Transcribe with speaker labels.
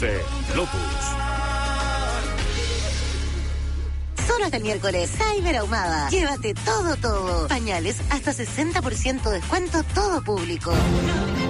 Speaker 1: de Lotus.
Speaker 2: Solo hasta el miércoles, Cyber Ahumada. Llévate todo. Pañales hasta 60% descuento, todo público.